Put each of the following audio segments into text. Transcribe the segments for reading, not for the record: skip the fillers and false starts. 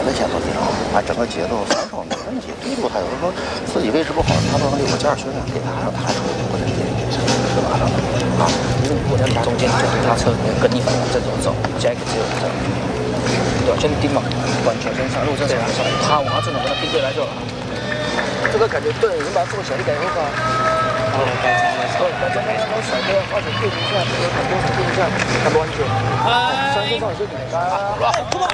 的节奏非常好，整个节奏防守没问题，对路他有的时候自己位置不好，他都能有个加尔学长给他，让他出或者点是吧？啊，因为我在中间就是他侧面跟你反这种走，加一个只有这短线盯嘛，完全跟上路这样走，他往这种跟他拼对来就好。这个感觉对，你把它做起来，你感觉会对，大家那种甩掉，或者对一下，有很多对一下，他乱去，三分上有些顶开啊。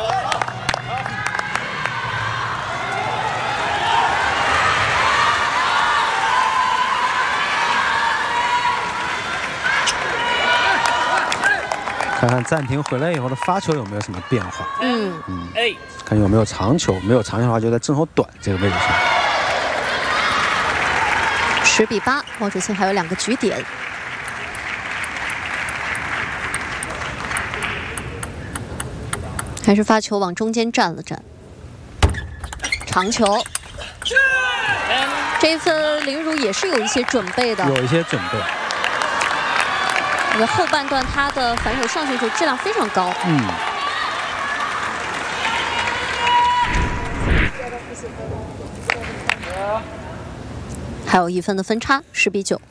看看暂停回来以后的发球有没有什么变化？ 哎， 看有没有长球，没有长球的话就在正手短这个位置上。 10比8，王楚钦还有2个局点。还是发球往中间站了站，长球。这一分林如也是有一些准备的， 有一些准备。 后半段他的反手上旋球质量非常高。还有1分的分差，10比9。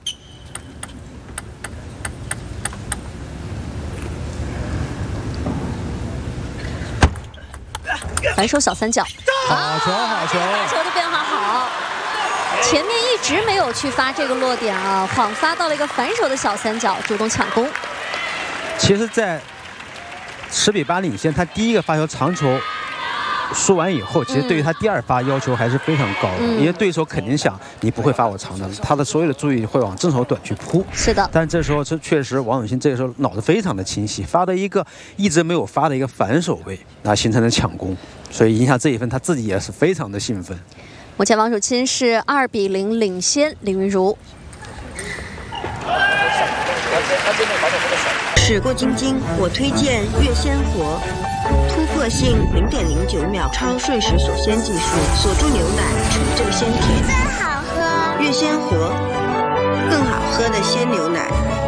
反手小三角， 好球，好球！ 球的变化好。前面一直没有去发这个落点啊，晃发到了一个反手的小三角，主动抢攻。 其实，在10比8领先，他第一个发球长球输完以后，其实对于他第2发要求还是非常高的，因为对手肯定想你不会发我长的，他的所有的注意会往正手短去扑。 是的， 但这时候确实王永庆这个时候脑子非常的清晰，发的一个一直没有发的一个反手位，那形成了抢攻，所以赢下这一分，他自己也是非常的兴奋。 目前王楚钦是2比0领先林昀儒。 时过境迁，我推荐月鲜活，突破性0.09秒超瞬时锁鲜技术，锁住牛奶，纯正鲜甜， 真好喝。 月鲜活，更好喝的鲜牛奶。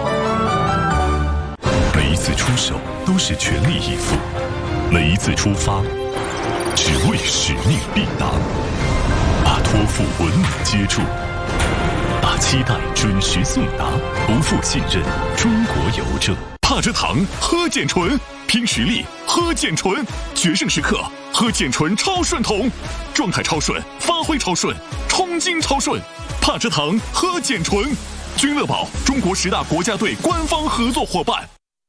每一次出手都是全力以赴，每一次出发只为使命必达。把托付稳稳接住，把期待准时送达，不负信任。中国邮政。帕芝堂喝健醇，拼实力喝健醇，决胜时刻喝健醇超顺桶，状态超顺，发挥超顺，冲劲超顺。帕芝堂喝健醇，君乐宝中国10大国家队官方合作伙伴。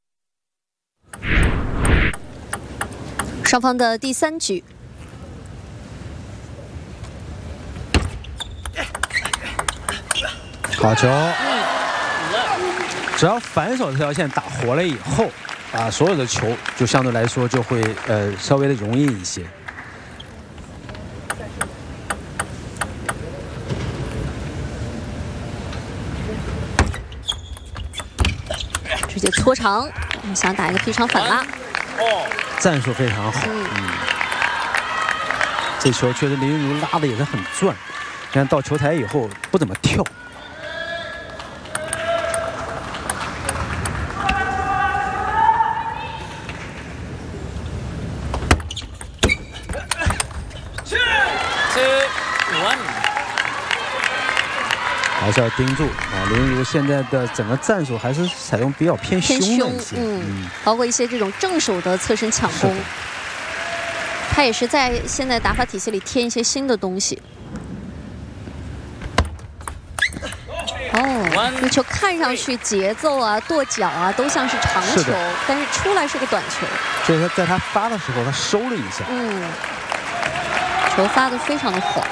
双方的第3局。 好球！只要反手这条线打活了以后，啊，所有的球就相对来说就会稍微的容易一些。 直接搓长，想打一个劈长反拉。 战术非常好。这球确实林昀儒拉的也是很转，但到球台以后不怎么跳。还是要盯住啊！林昀儒现在的整个战术还是采用比较偏凶的一些， 包括一些这种正手的侧身抢攻，他也是在现在打法体系里添一些新的东西。这球看上去节奏啊、跺脚啊都像是长球，但是出来是个短球。 所以他在他发的时候，他收了一下。 球发的非常的缓。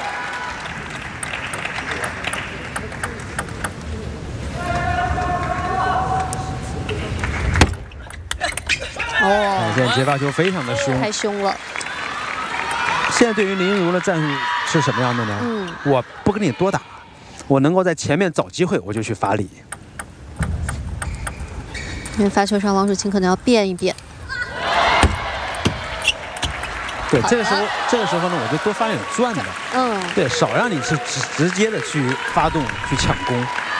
现在接发球非常的凶， 太凶了。 现在对于林昀儒的战术是什么样的呢？我不跟你多打，我能够在前面找机会，我就去发力。 因为发球上王楚钦可能要变一变。 对，这个时候呢，我就多发点转的。对，少让你是直接的去发动去抢攻。